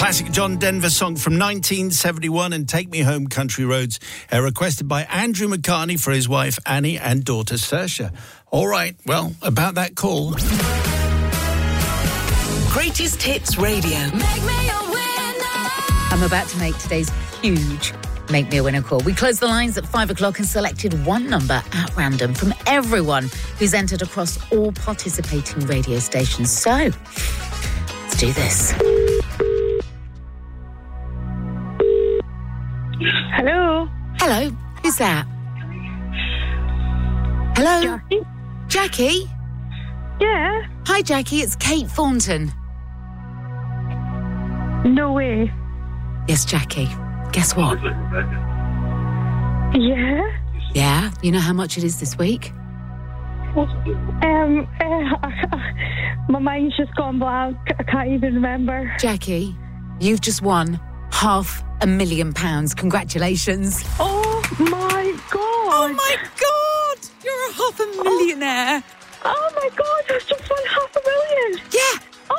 classic John Denver song from 1971 and Take Me Home Country Roads, requested by Andrew McCartney for his wife Annie and daughter Saoirse. All right, well, about that call. Greatest Hits Radio. Make me a winner. I'm about to make today's huge Make Me a Winner call. We closed the lines at 5 o'clock and selected one number at random from everyone who's entered across all participating radio stations. So, let's do this. Hello. Hello, who's that? Hello? Jackie? Jackie? Yeah. Hi, Jackie, it's Kate Thornton. No way. Yes, Jackie. Guess what? Yeah. Yeah? You know how much it is this week? My mind's just gone blank. I can't even remember. Jackie, you've just won £500,000. Congratulations. Oh my god. Oh my god! You're a £500,000. Oh my god, I've just won £500,000. Yeah.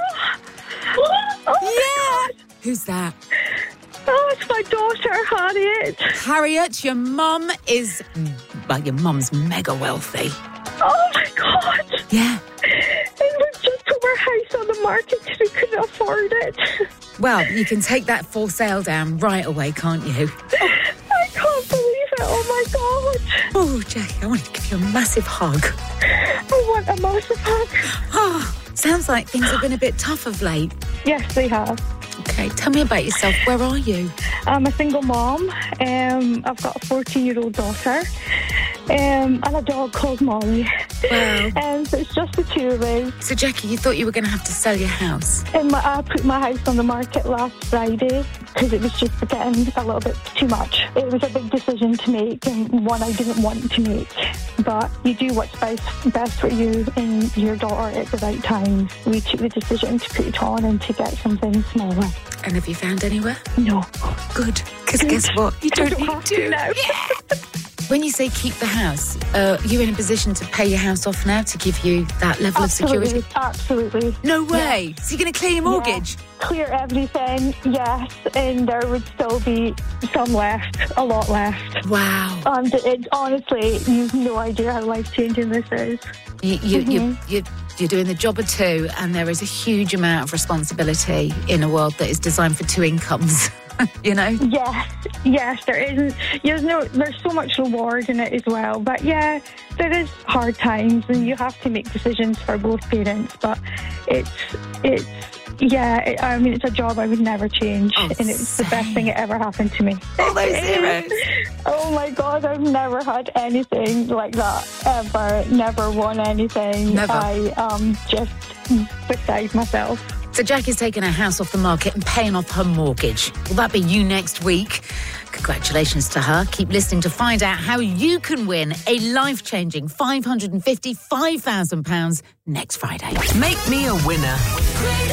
Oh Yeah. Who's that? Oh, it's my daughter, Harriet. Harriet, your mum is... Well, your mum's mega wealthy. Oh my god. Yeah. And we've just put our house on the market because we couldn't afford it. Well, you can take that for sale down right away, can't you? I can't believe it. Oh my god. Oh, Jackie, I want to give you a massive hug. I want a massive hug. Oh, sounds like things have been a bit tough of late. Yes, they have. Okay, tell me about yourself. Where are you? I'm a single mom. I've got a 14-year-old daughter and a dog called Molly. Wow. So it's just the two of us. So, Jackie, you thought you were going to have to sell your house? And I put my house on the market last Friday because it was just getting a little bit too much. It was a big decision to make and one I didn't want to make. But you do what's best for you and your daughter at the right time. We took the decision to put it on and to get something smaller. And have you found anywhere? No. Good. Because guess what? You don't need have to. now. Yeah. When you say keep the house, are you in a position to pay your house off now to give you that level of security? Absolutely. No way. Yeah. So you're going to clear your mortgage? Yeah. Clear everything, yes. And there would still be some left, a lot left. Wow. Honestly, you've no idea how life-changing this is. You're doing the job of two, and there is a huge amount of responsibility in a world that is designed for two incomes. You know? Yes, there isn't. There's so much reward in it as well. But yeah, there is hard times, and you have to make decisions for both parents. But it's a job I would never change, and it's the best thing that ever happened to me. All those zeros. Oh my God, I've never had anything like that ever. Never won anything. Never. I just beside myself. So Jackie's taking her house off the market and paying off her mortgage. Will that be you next week? Congratulations to her. Keep listening to find out how you can win a life-changing £555,000 next Friday. Make me a winner.